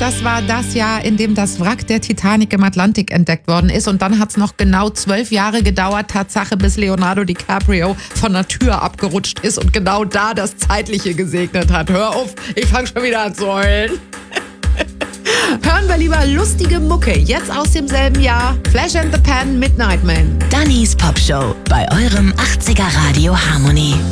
das war das Jahr, in dem das Wrack der Titanic im Atlantik entdeckt worden ist. Und dann hat es noch genau 12 Jahre gedauert, Tatsache, bis Leonardo DiCaprio von der Tür abgerutscht ist und genau da das Zeitliche gesegnet hat. Hör auf, ich fange schon wieder an zu heulen. Hören wir lieber lustige Mucke, jetzt aus demselben Jahr. Flash and the Pan, Midnight Man. Dannys Popshow bei eurem 80er Radio Harmony.